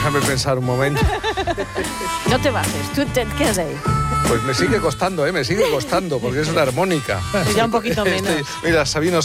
Déjame pensar un momento. No te bajes, tú te quedas ahí. Pues me sigue costando, porque es una armónica. Pues ya un poquito menos. Mira, Sabino...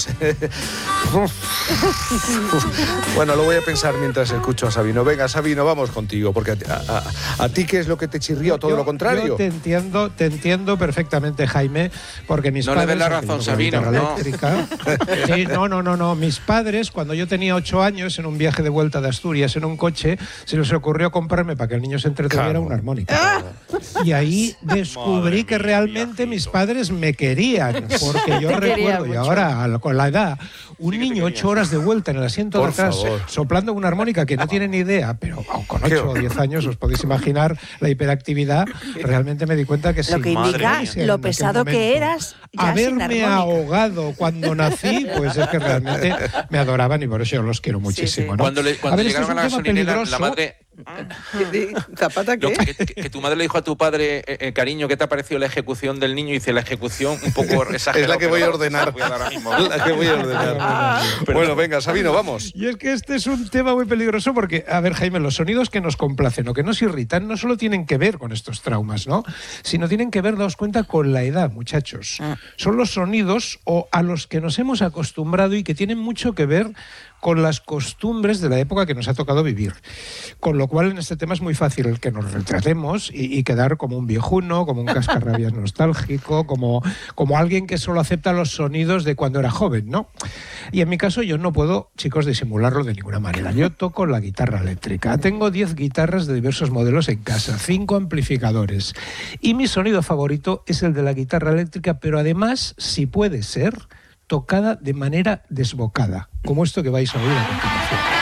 Bueno, lo voy a pensar mientras escucho a Sabino. Venga, Sabino, vamos contigo, porque a ti, ¿qué es lo que te chirría o todo lo contrario? Yo te entiendo perfectamente, Jaime, porque mis padres... No le des la razón, Sabino, no. Sí, no. Mis padres, cuando yo tenía 8 años, en un viaje de vuelta de Asturias, en un coche, se les ocurrió comprarme, para que el niño se entretuviera, una armónica. Y ahí descubrí que realmente mis padres me querían, porque yo recuerdo, y ahora con la edad, un niño 8 horas de vuelta en el asiento de atrás, soplando una armónica que no tiene ni idea, pero con 8 o 10 años os podéis imaginar la hiperactividad. Realmente me di cuenta que sí. Lo que indica lo pesado que eras. Haberme ahogado cuando nací, pues es que realmente me adoraban y por eso yo los quiero muchísimo, ¿no? Cuando llegaron a la gasolinera, la madre... ¿Zapata qué? Que tu madre le dijo a tu padre, cariño, ¿qué te ha parecido la ejecución del niño? Y dice, la ejecución un poco exagerada. Es la que voy a ordenar. La que voy a ordenar. Bueno, venga, Sabino, vamos. Y es que este es un tema muy peligroso porque, a ver, Jaime, los sonidos que nos complacen o que nos irritan no solo tienen que ver con estos traumas, ¿no? Sino tienen que ver, daos cuenta, con la edad, muchachos. Son los sonidos a los que nos hemos acostumbrado y que tienen mucho que ver con las costumbres de la época que nos ha tocado vivir. Con lo cual, en este tema es muy fácil el que nos retratemos y quedar como un viejuno, como un cascarrabias nostálgico, como alguien que solo acepta los sonidos de cuando era joven, ¿no? Y en mi caso yo no puedo, chicos, disimularlo de ninguna manera. Yo toco la guitarra eléctrica. Tengo 10 guitarras de diversos modelos en casa, 5 amplificadores. Y mi sonido favorito es el de la guitarra eléctrica, pero además, si puede ser, tocada de manera desbocada, como esto que vais a oír a continuación.